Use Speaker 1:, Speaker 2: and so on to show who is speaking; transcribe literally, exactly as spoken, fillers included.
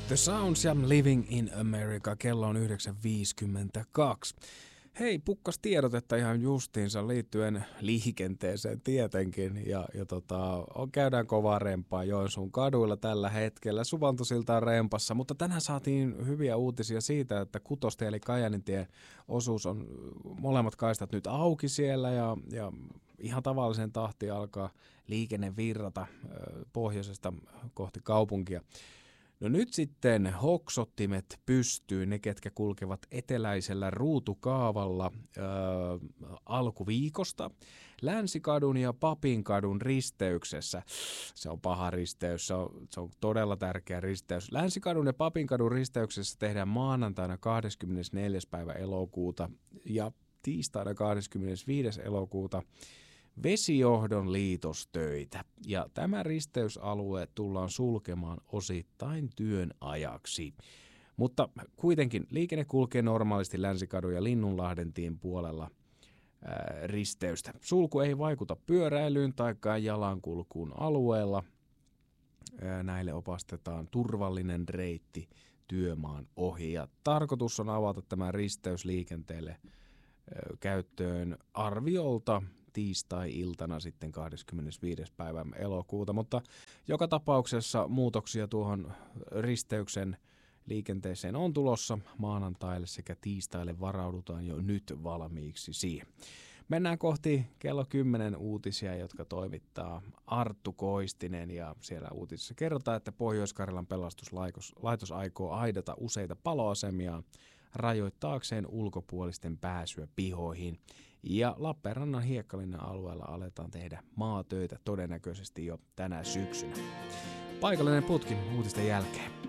Speaker 1: The Sounds ja Living in America, kello on yhdeksän viisikymmentäkaksi. Hei, pukkas tiedotetta ihan justiinsa liittyen liikenteeseen tietenkin, ja, ja tota, käydään kovaa rempaa Joensuun kaduilla tällä hetkellä, Suvantosiltaan rempassa, mutta tänään saatiin hyviä uutisia siitä, että Kutoste eli Kajanintie osuus on molemmat kaistat nyt auki siellä, ja, ja ihan tavallisen tahtiin alkaa liikenne virrata pohjoisesta kohti kaupunkia. No nyt sitten hoksottimet pystyy, ne ketkä kulkevat eteläisellä ruutukaavalla ö, alkuviikosta Länsikadun ja Papinkadun risteyksessä. Se on paha risteys, se on, se on todella tärkeä risteys. Länsikadun ja Papinkadun risteyksessä tehdään maanantaina kahdeskymmenesneljäs päivä elokuuta ja tiistaina kahdeskymmenesviides elokuuta vesijohdon liitostöitä, ja tämä risteysalue tullaan sulkemaan osittain työn ajaksi. Mutta kuitenkin liikenne kulkee normaalisti Länsikadun ja Linnunlahden tien puolella ää, risteystä. Sulku ei vaikuta pyöräilyyn tai jalankulkuun alueella. Ää, näille opastetaan turvallinen reitti työmaan ohi, ja tarkoitus on avata tämä risteys liikenteelle ää, käyttöön arviolta tiistai-iltana sitten kahdeskymmenesviides päivä elokuuta, mutta joka tapauksessa muutoksia tuohon risteyksen liikenteeseen on tulossa maanantaille sekä tiistaille, varaudutaan jo nyt valmiiksi siihen. Mennään kohti kello kymmenen uutisia, jotka toimittaa Arttu Koistinen, ja siellä uutisissa kerrotaan, että Pohjois-Karjalan pelastuslaitos aikoo aidata useita paloasemia rajoittaakseen ulkopuolisten pääsyä pihoihin. Ja Lappeenrannan Hiekkalinnan alueella aletaan tehdä maatöitä todennäköisesti jo tänä syksynä. Paikallinen putki uutisten jälkeen.